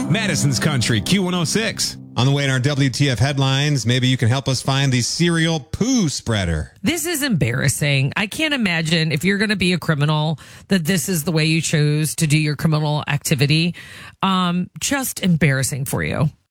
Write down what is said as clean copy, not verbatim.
Madison's Country, Q106. On the way in our WTF headlines, maybe you can help us find the serial poo spreader. This is embarrassing. I can't imagine if you're going to be a criminal that this is the way you chose to do your criminal activity. Just embarrassing for you.